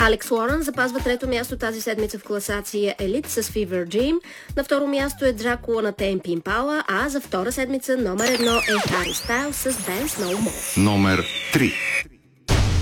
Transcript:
Алекс Лорен запазва трето място тази седмица в класация Елит с Fever Dream. На второ място е Дракула на Tame Impala, а за втора седмица номер 1 е Хари Стайлс с Dance No More. Номер 3.